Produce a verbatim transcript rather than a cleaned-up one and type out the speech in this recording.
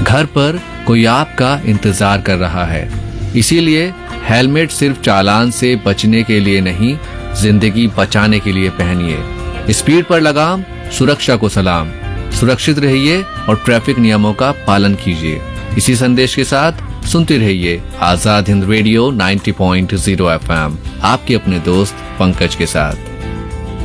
घर पर कोई आपका इंतजार कर रहा है। इसीलिए हेलमेट सिर्फ चालान से बचने के लिए नहीं, जिंदगी बचाने के लिए पहनिए। स्पीड पर लगाम, सुरक्षा को सलाम। सुरक्षित रहिए और ट्रैफिक नियमों का पालन कीजिए। इसी संदेश के साथ सुनते रहिए आजाद हिंद रेडियो नब्बे पॉइंट शून्य एफ एम, आपके अपने दोस्त पंकज के साथ।